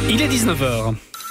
Il est 19h.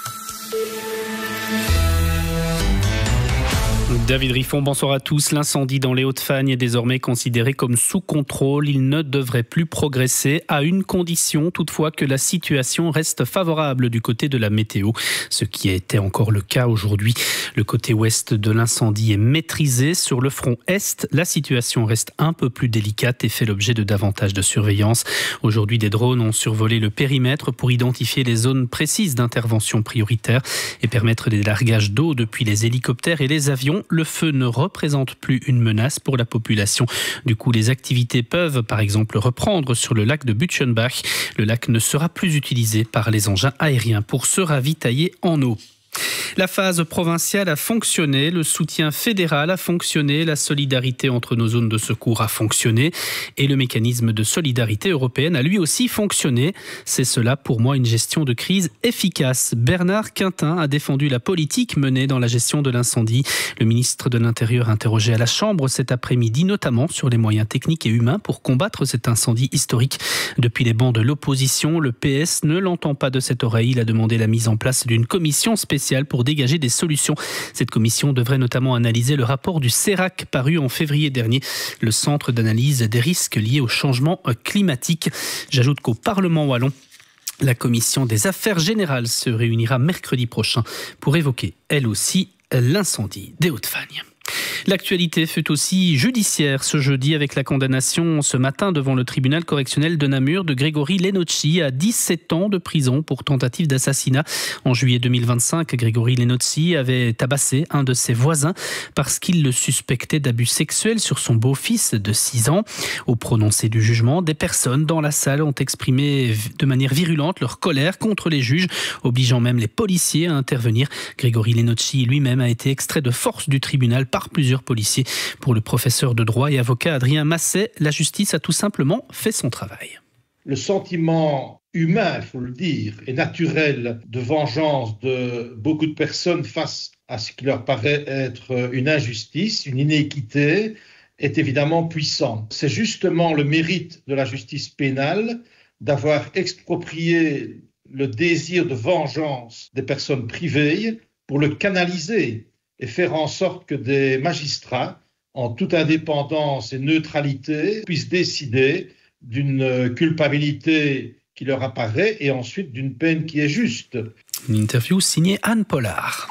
David Riffon, bonsoir à tous. L'incendie dans les Hauts-de-Fagne est désormais considéré comme sous contrôle. Il ne devrait plus progresser, à une condition toutefois que la situation reste favorable du côté de la météo, ce qui était encore le cas aujourd'hui. Le côté ouest de l'incendie est maîtrisé. Sur le front est, la situation reste un peu plus délicate et fait l'objet de davantage de surveillance. Aujourd'hui, des drones ont survolé le périmètre pour identifier les zones précises d'intervention prioritaire et permettre des largages d'eau depuis les hélicoptères et les avions. Le feu ne représente plus une menace pour la population. Du coup, les activités peuvent, par exemple, reprendre sur le lac de Butchenbach. Le lac ne sera plus utilisé par les engins aériens pour se ravitailler en eau. La phase provinciale a fonctionné, le soutien fédéral a fonctionné, la solidarité entre nos zones de secours a fonctionné et le mécanisme de solidarité européenne a lui aussi fonctionné. C'est cela pour moi une gestion de crise efficace. Bernard Quintin a défendu la politique menée dans la gestion de l'incendie. Le ministre de l'Intérieur interrogé à la Chambre cet après-midi, notamment sur les moyens techniques et humains pour combattre cet incendie historique. Depuis les bancs de l'opposition, le PS ne l'entend pas de cette oreille. Il a demandé la mise en place d'une commission spéciale pour dégager des solutions. Cette commission devrait notamment analyser le rapport du CERAC paru en février dernier, le Centre d'analyse des risques liés au changement climatique. J'ajoute qu'au Parlement wallon, la commission des affaires générales se réunira mercredi prochain pour évoquer, elle aussi, l'incendie des Hauts-de-Fagne. L'actualité fut aussi judiciaire ce jeudi avec la condamnation ce matin devant le tribunal correctionnel de Namur de Grégory Lenocci à 17 ans de prison pour tentative d'assassinat. En juillet 2025, Grégory Lenocci avait tabassé un de ses voisins parce qu'il le suspectait d'abus sexuels sur son beau-fils de 6 ans. Au prononcé du jugement, des personnes dans la salle ont exprimé de manière virulente leur colère contre les juges, obligeant même les policiers à intervenir. Grégory Lenocci lui-même a été extrait de force du tribunal par plusieurs policiers. Pour le professeur de droit et avocat Adrien Masset, la justice a tout simplement fait son travail. Le sentiment humain, il faut le dire, et naturel de vengeance de beaucoup de personnes face à ce qui leur paraît être une injustice, une inéquité, est évidemment puissant. C'est justement le mérite de la justice pénale d'avoir exproprié le désir de vengeance des personnes privées pour le canaliser et faire en sorte que des magistrats, en toute indépendance et neutralité, puissent décider d'une culpabilité qui leur apparaît et ensuite d'une peine qui est juste. Une interview signée Anne Pollard.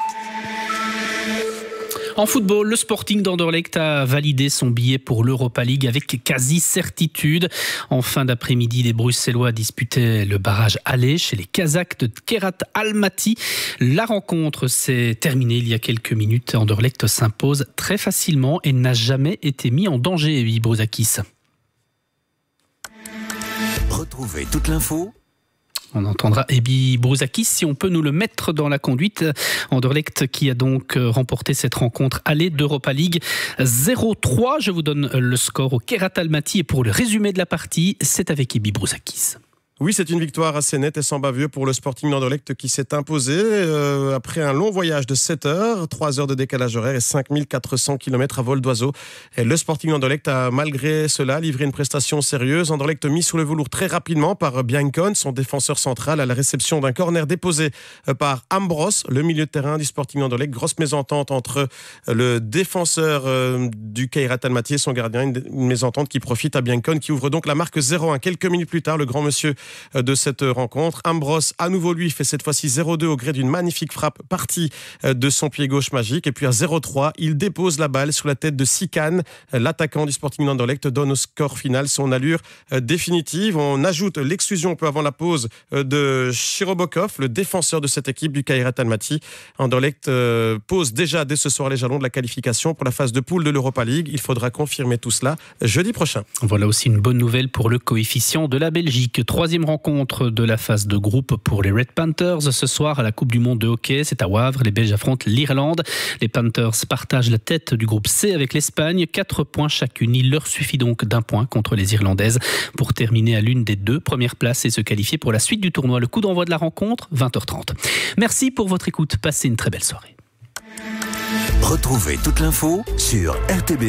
En football, le Sporting d'Anderlecht a validé son billet pour l'Europa League avec quasi-certitude. En fin d'après-midi, les Bruxellois disputaient le barrage aller chez les Kazakhs de Kerat Almaty. La rencontre s'est terminée il y a quelques minutes. Anderlecht s'impose très facilement et n'a jamais été mis en danger, Ebi Brouzakis. Retrouvez toute l'info. On entendra Ebi Brouzakis, si on peut nous le mettre dans la conduite. Anderlecht qui a donc remporté cette rencontre aller d'Europa League 0-3. Je vous donne le score au Kerat Almaty et pour le résumé de la partie, c'est avec Ebi Brouzakis. Oui, c'est une victoire assez nette et sans bavure pour le Sporting d'Anderlecht qui s'est imposé après un long voyage de 7 heures, 3 heures de décalage horaire et 5400 km à vol d'oiseau. Et le Sporting d'Anderlecht a malgré cela livré une prestation sérieuse. Anderlecht mis sous le velours très rapidement par Biancon, son défenseur central, à la réception d'un corner déposé par Ambros, le milieu de terrain du Sporting d'Anderlecht. Grosse mésentente entre le défenseur du Kerat Almaty et son gardien, une mésentente qui profite à Biancon qui ouvre donc la marque 0-1. Quelques minutes plus tard, le grand monsieur de cette rencontre. Ambros, à nouveau lui, fait cette fois-ci 0-2 au gré d'une magnifique frappe partie de son pied gauche magique. Et puis à 0-3, il dépose la balle sur la tête de Sikan. L'attaquant du Sporting d'Anderlecht donne au score final son allure définitive. On ajoute l'exclusion peu avant la pause de Shirobokov, le défenseur de cette équipe du Kerat Almaty. Anderlecht pose déjà dès ce soir les jalons de la qualification pour la phase de poule de l'Europa League. Il faudra confirmer tout cela jeudi prochain. Voilà aussi une bonne nouvelle pour le coefficient de la Belgique. Troisième rencontre de la phase de groupe pour les Red Panthers. Ce soir à la Coupe du Monde de hockey, c'est à Wavre. Les Belges affrontent l'Irlande. Les Panthers partagent la tête du groupe C avec l'Espagne. 4 points chacune. Il leur suffit donc d'un point contre les Irlandaises pour terminer à l'une des 2 premières places et se qualifier pour la suite du tournoi. Le coup d'envoi de la rencontre, 20h30. Merci pour votre écoute. Passez une très belle soirée. Retrouvez toute l'info sur RTB.